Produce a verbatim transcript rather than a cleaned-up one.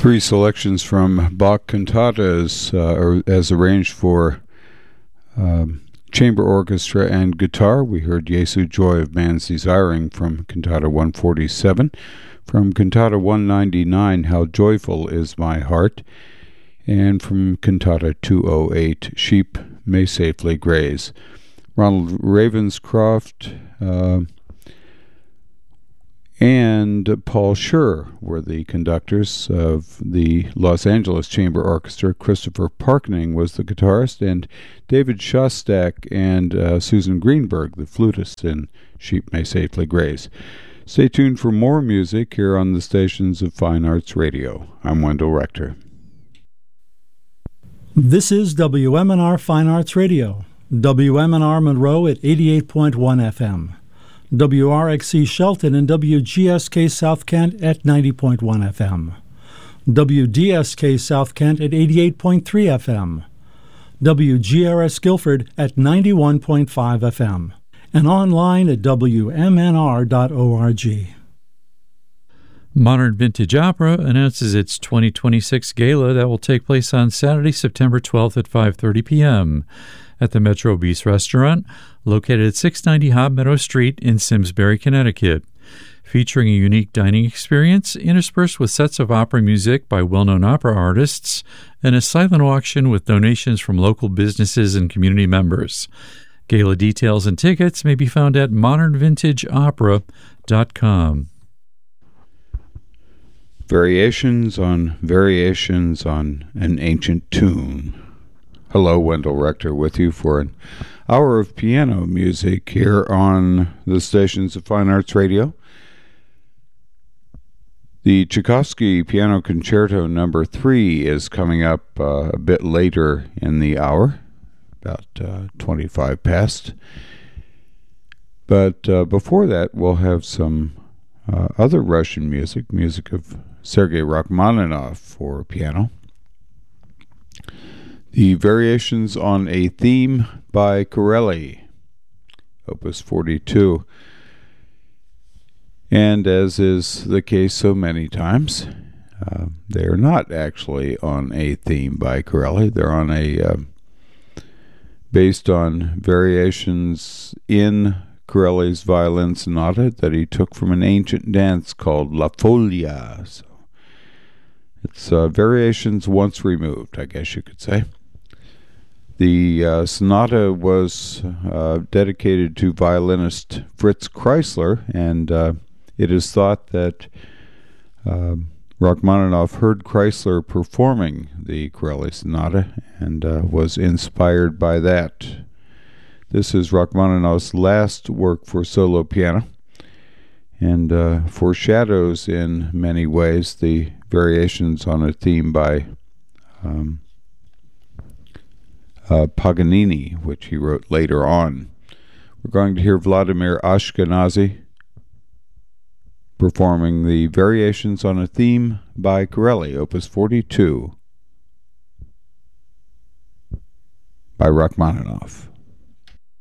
Three selections from Bach cantatas uh, or as arranged for um, chamber orchestra and guitar. We heard Jesu, Joy of Man's Desiring from Cantata one forty-seven. From Cantata one ninety-nine, How Joyful Is My Heart. And from Cantata two oh eight, Sheep May Safely Graze. Ronald Ravenscroft uh, and Paul Schur were the conductors of the Los Angeles Chamber Orchestra. Christopher Parkening was the guitarist, and David Shostak and uh, Susan Greenberg, the flutist in Sheep May Safely Graze. Stay tuned for more music here on the stations of Fine Arts Radio. I'm Wendell Rector. This is W M N R Fine Arts Radio, W M N R Monroe at eighty-eight point one F M, W R X C Shelton and W G S K South Kent at ninety point one F M, W D S K South Kent at eighty-eight point three F M, W G R S Guilford at ninety-one point five F M, and online at W M N R dot org. Modern Vintage Opera announces its twenty twenty-six gala that will take place on Saturday, September twelfth at five thirty p.m. at the Metro Bis Restaurant, located at six ninety Hobb Meadow Street in Simsbury, Connecticut. Featuring a unique dining experience interspersed with sets of opera music by well-known opera artists and a silent auction with donations from local businesses and community members. Gala details and tickets may be found at modern vintage opera dot com. Variations on Variations on an Ancient Tune. Hello, Wendell Rector with you for an hour of piano music here on the stations of Fine Arts Radio. The Tchaikovsky Piano Concerto number three is coming up uh, a bit later in the hour, about uh, twenty-five past. But uh, before that, we'll have some uh, other Russian music, music of Sergei Rachmaninoff for piano. The Variations on a Theme by Corelli, Opus forty-two. And as is the case so many times, uh, they're not actually on a theme by Corelli. They're on a uh, based on variations in Corelli's violin sonata that he took from an ancient dance called La Foglia. So it's uh, variations once removed, I guess you could say. The uh, sonata was uh, dedicated to violinist Fritz Kreisler, and uh, it is thought that uh, Rachmaninoff heard Kreisler performing the Corelli sonata and uh, was inspired by that. This is Rachmaninoff's last work for solo piano, and uh, foreshadows in many ways the variations on a theme by um, uh, Paganini, which he wrote later on. We're going to hear Vladimir Ashkenazy performing the Variations on a Theme by Corelli, Opus forty-two, by Rachmaninoff.